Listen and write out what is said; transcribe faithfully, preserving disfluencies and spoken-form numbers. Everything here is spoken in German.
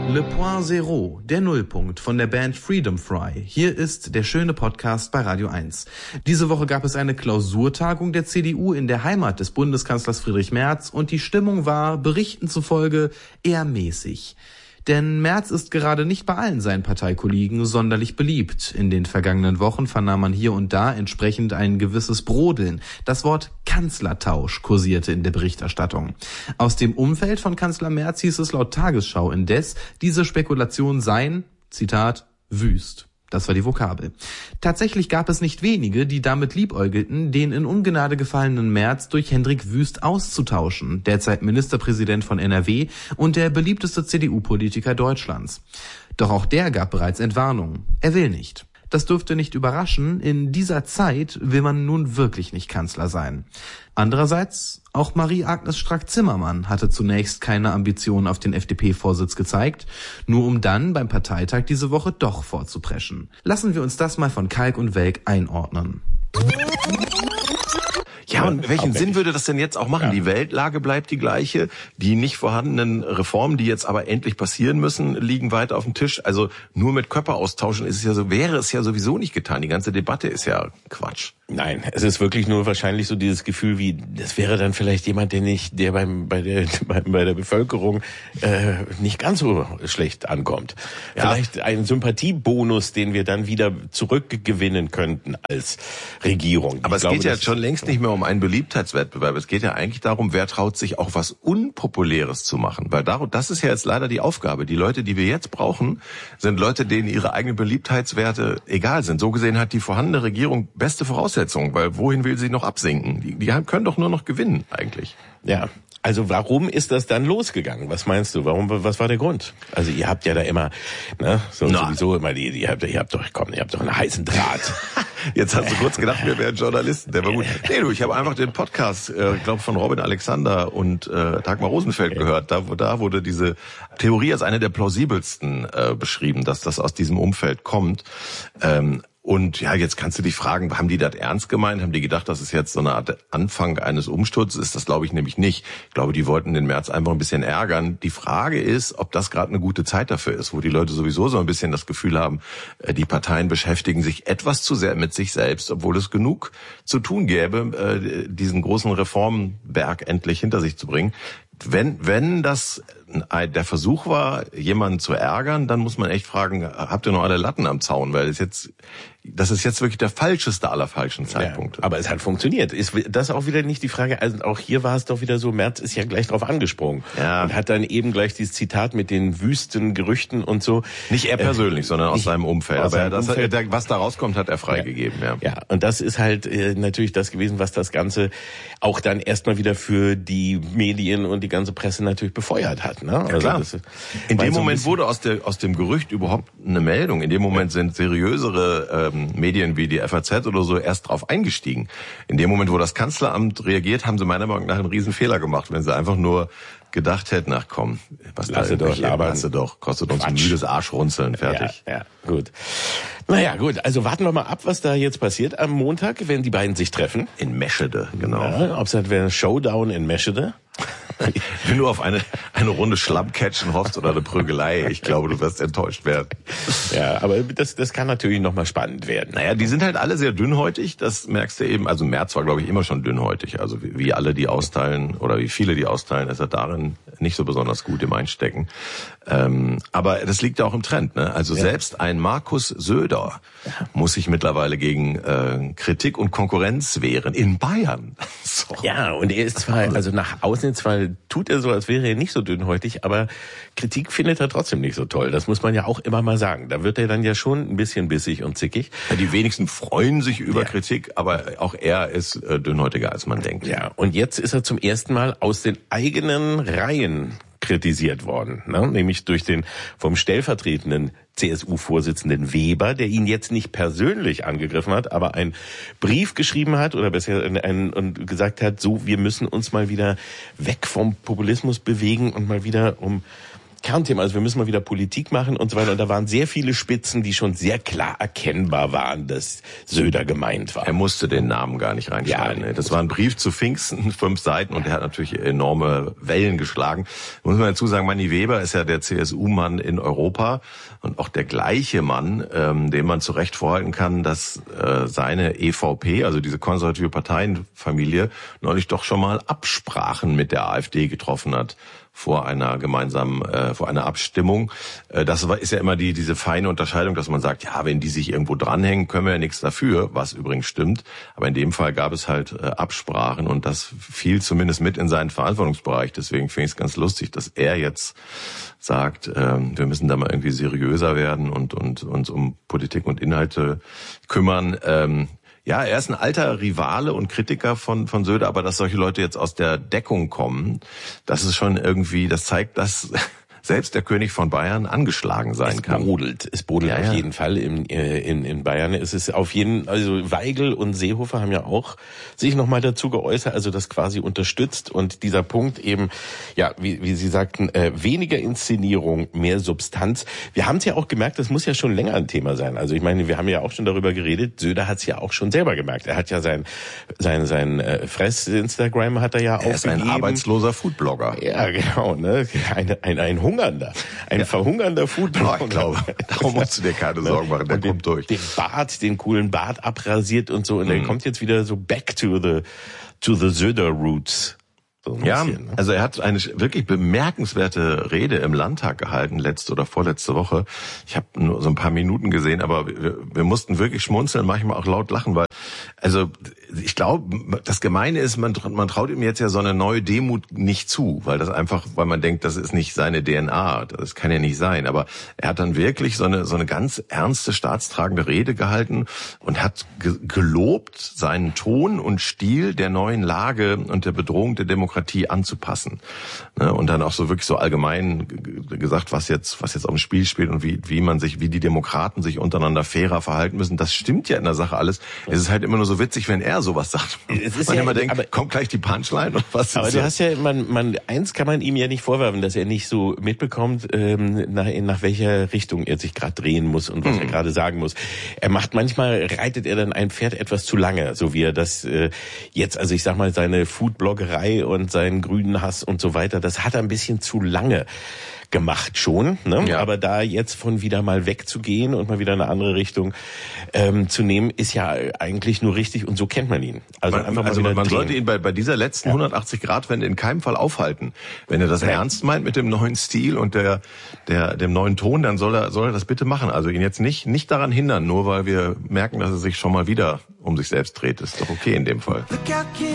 Le Point Zero, der Nullpunkt von der Band Freedom Fry. Hier ist der schöne Podcast bei Radio eins. Diese Woche gab es eine Klausurtagung der C D U in der Heimat des Bundeskanzlers Friedrich Merz und die Stimmung war, Berichten zufolge, eher mäßig. Denn Merz ist gerade nicht bei allen seinen Parteikollegen sonderlich beliebt. In den vergangenen Wochen vernahm man hier und da entsprechend ein gewisses Brodeln. Das Wort Kanzlertausch kursierte in der Berichterstattung. Aus dem Umfeld von Kanzler Merz hieß es laut Tagesschau indes, diese Spekulationen seien, Zitat, wüst. Das war die Vokabel. Tatsächlich gab es nicht wenige, die damit liebäugelten, den in Ungnade gefallenen Merz durch Hendrik Wüst auszutauschen, derzeit Ministerpräsident von N R W und der beliebteste C D U-Politiker Deutschlands. Doch auch der gab bereits Entwarnung. Er will nicht. Das dürfte nicht überraschen, in dieser Zeit will man nun wirklich nicht Kanzler sein. Andererseits, auch Marie-Agnes Strack-Zimmermann hatte zunächst keine Ambitionen auf den F D P-Vorsitz gezeigt, nur um dann beim Parteitag diese Woche doch vorzupreschen. Lassen wir uns das mal von Kalk und Welk einordnen. Ja, und welchen Sinn würde das denn jetzt auch machen? Ja. Die Weltlage bleibt die gleiche. Die nicht vorhandenen Reformen, die jetzt aber endlich passieren müssen, liegen weiter auf dem Tisch. Also nur mit Köpfe austauschen ist es ja so, wäre es ja sowieso nicht getan. Die ganze Debatte ist ja Quatsch. Nein, es ist wirklich nur wahrscheinlich so dieses Gefühl, wie das wäre dann vielleicht jemand, der nicht, der beim bei der bei, bei der Bevölkerung äh, nicht ganz so schlecht ankommt. Ja. Vielleicht ein Sympathiebonus, den wir dann wieder zurückgewinnen könnten als Regierung. Aber ich es glaube, geht ja schon längst nicht mehr um einen Beliebtheitswettbewerb. Es geht ja eigentlich darum, wer traut sich auch was Unpopuläres zu machen. Weil darum, das ist ja jetzt leider die Aufgabe. Die Leute, die wir jetzt brauchen, sind Leute, denen ihre eigenen Beliebtheitswerte egal sind. So gesehen hat die vorhandene Regierung beste Voraussetzungen. Weil wohin will sie noch absinken? Die, die können doch nur noch gewinnen, eigentlich. Ja, also warum ist das dann losgegangen? Was meinst du? Warum? Was war der Grund? Also ihr habt ja da immer, ne, so Na. sowieso immer die, ihr habt, ihr habt doch, komm, ihr habt doch einen heißen Draht. Jetzt hast du kurz gedacht, wir wären Journalisten. Der war gut. Nee, du, ich habe einfach den Podcast, äh, ich glaube von Robin Alexander und äh, Dagmar Rosenfeld gehört. Da, da wurde diese Theorie als eine der plausibelsten äh, beschrieben, dass das aus diesem Umfeld kommt. Ähm, Und ja, jetzt kannst du dich fragen, haben die das ernst gemeint? Haben die gedacht, das ist jetzt so eine Art Anfang eines Umsturzes? Ist das, glaube ich, nämlich nicht. Ich glaube, die wollten den Merz einfach ein bisschen ärgern. Die Frage ist, ob das gerade eine gute Zeit dafür ist, wo die Leute sowieso so ein bisschen das Gefühl haben, die Parteien beschäftigen sich etwas zu sehr mit sich selbst, obwohl es genug zu tun gäbe, diesen großen Reformberg endlich hinter sich zu bringen. Wenn, wenn das der Versuch war, jemanden zu ärgern, dann muss man echt fragen, habt ihr noch alle Latten am Zaun? Weil es jetzt, das ist jetzt wirklich der falscheste aller falschen Zeitpunkte. Ja, aber es hat funktioniert. Ist das auch wieder nicht die Frage? Also auch hier war es doch wieder so, Merz ist ja gleich drauf angesprungen. Ja. Und hat dann eben gleich dieses Zitat mit den wüsten Gerüchten und so. Nicht er persönlich, äh, sondern aus seinem Umfeld. Aus aber seinem das, Umfeld. Der, was da rauskommt, hat er freigegeben. Ja. Ja. ja, und das ist halt äh, natürlich das gewesen, was das Ganze auch dann erstmal wieder für die Medien und die ganze Presse natürlich befeuert hat. Ne? Ja, also klar. Das, in dem so Moment wurde aus, der, aus dem Gerücht überhaupt eine Meldung. In dem Moment sind seriösere ähm, Medien wie die F A Z oder so erst drauf eingestiegen. In dem Moment, wo das Kanzleramt reagiert, haben sie meiner Meinung nach einen riesen Fehler gemacht, wenn sie einfach nur gedacht hätten, ach komm, was lasse da doch, labern. lasse doch, kostet uns Quatsch. ein müdes Arschrunzeln, fertig. Ja, ja, gut. Naja, gut, also warten wir mal ab, was da jetzt passiert am Montag, wenn die beiden sich treffen. In Meschede, genau. Ja, ob es halt wäre ein Showdown in Meschede. Wenn du auf eine eine Runde Schlammcatchen hoffst oder eine Prügelei, ich glaube, du wirst enttäuscht werden. Ja, aber das das kann natürlich nochmal spannend werden. Naja, die sind halt alle sehr dünnhäutig, das merkst du eben. Also Merz war, glaube ich, immer schon dünnhäutig. Also wie, wie alle, die austeilen oder wie viele, die austeilen, ist er darin nicht so besonders gut im Einstecken. Ähm, aber das liegt ja auch im Trend, ne? Also ja. Selbst ein Markus Söder ja. muss sich mittlerweile gegen äh, Kritik und Konkurrenz wehren in Bayern. So. Ja, und er ist zwar, also nach außen zwar tut er so, als wäre er nicht so dünnhäutig, aber Kritik findet er trotzdem nicht so toll. Das muss man ja auch immer mal sagen. Da wird er dann ja schon ein bisschen bissig und zickig. Ja, die wenigsten freuen sich über ja. Kritik, aber auch er ist äh, dünnhäutiger, als man denkt. Ja, und jetzt ist er zum ersten Mal aus den eigenen Reihen kritisiert worden, ne? Nämlich durch den vom stellvertretenden C S U-Vorsitzenden Weber, der ihn jetzt nicht persönlich angegriffen hat, aber einen Brief geschrieben hat oder besser einen, und gesagt hat, so, wir müssen uns mal wieder weg vom Populismus bewegen und mal wieder um Kernthema. Also wir müssen mal wieder Politik machen und so weiter. Und da waren sehr viele Spitzen, die schon sehr klar erkennbar waren, dass Söder gemeint war. Er musste den Namen gar nicht reinschreiben. Ja, das war ein Brief zu Pfingsten, fünf Seiten, und der hat natürlich enorme Wellen geschlagen. Muss man dazu sagen, Manni Weber ist ja der C S U-Mann in Europa und auch der gleiche Mann, ähm, dem man zu Recht vorhalten kann, dass äh, seine E V P, also diese konservative Parteienfamilie, neulich doch schon mal Absprachen mit der AfD getroffen hat vor einer gemeinsamen, äh, vor einer Abstimmung. Äh, das war, ist ja immer die diese feine Unterscheidung, dass man sagt, ja, wenn die sich irgendwo dranhängen, können wir ja nichts dafür, was übrigens stimmt. Aber in dem Fall gab es halt äh, Absprachen, und das fiel zumindest mit in seinen Verantwortungsbereich. Deswegen finde ich es ganz lustig, dass er jetzt sagt, äh, wir müssen da mal irgendwie seriöser werden und, und uns um Politik und Inhalte kümmern. Ähm, Ja, er ist ein alter Rivale und Kritiker von von Söder, aber dass solche Leute jetzt aus der Deckung kommen, das ist schon irgendwie, das zeigt, dass selbst der König von Bayern angeschlagen sein es kann. Es brodelt, es brodelt ja, auf ja. jeden Fall. In, in, in Bayern ist es auf jeden, also Weigel und Seehofer haben ja auch sich nochmal dazu geäußert, also das quasi unterstützt, und dieser Punkt eben, ja, wie, wie Sie sagten, äh, weniger Inszenierung, mehr Substanz. Wir haben es ja auch gemerkt, das muss ja schon länger ein Thema sein. Also ich meine, wir haben ja auch schon darüber geredet, Söder hat es ja auch schon selber gemerkt. Er hat ja sein, sein, sein äh, Fress-Instagram hat er ja auch. Er ist ein arbeitsloser Foodblogger. Ja, genau, ne, ein, ein, ein Hungernder, ein ja. verhungernder Foodblogger. Oh, ich glaube, darum musst du dir keine Sorgen machen, der und kommt den, durch. Den Bart, den coolen Bart abrasiert und so, und mhm. der kommt jetzt wieder so back to the, to the Söder roots. So ja, bisschen, ne? Also er hat eine wirklich bemerkenswerte Rede im Landtag gehalten, letzte oder vorletzte Woche. Ich habe nur so ein paar Minuten gesehen, aber wir, wir mussten wirklich schmunzeln, manchmal auch laut lachen, weil, also ich glaube, das Gemeine ist, man, man traut ihm jetzt ja so eine neue Demut nicht zu, weil das einfach, weil man denkt, das ist nicht seine D N A, das kann ja nicht sein. Aber er hat dann wirklich so eine so eine ganz ernste, staatstragende Rede gehalten und hat ge- gelobt, seinen Ton und Stil der neuen Lage und der Bedrohung der Demokratie anzupassen. Und dann auch so wirklich so allgemein gesagt, was jetzt was jetzt auf dem Spiel spielt und wie wie man sich, wie die Demokraten sich untereinander fairer verhalten müssen. Das stimmt ja in der Sache alles. Es ist halt immer nur so witzig, wenn er sowas sagt. Es ist man ja, immer denkt, aber, kommt gleich die Punchline oder was? Aber du hast ja, man, man, eins kann man ihm ja nicht vorwerfen, dass er nicht so mitbekommt, ähm, nach, nach welcher Richtung er sich gerade drehen muss und was mhm. er gerade sagen muss. Er macht manchmal, reitet er dann ein Pferd etwas zu lange, so wie er das äh, jetzt, also ich sag mal, seine Foodbloggerei und seinen grünen Hass und so weiter, das hat er ein bisschen zu lange gemacht schon, ne? Ja. Aber da jetzt von wieder mal wegzugehen und mal wieder eine andere Richtung ähm, zu nehmen, ist ja eigentlich nur richtig, und so kennt man ihn. Also man, einfach mal also wieder man drehen. sollte ihn bei, bei dieser letzten ja. hundertachtzig-Grad-Wende in keinem Fall aufhalten. Wenn er das ja. ernst meint mit dem neuen Stil und der, der, dem neuen Ton, dann soll er, soll er das bitte machen. Also ihn jetzt nicht, nicht daran hindern, nur weil wir merken, dass er sich schon mal wieder um sich selbst dreht. Ist doch okay in dem Fall.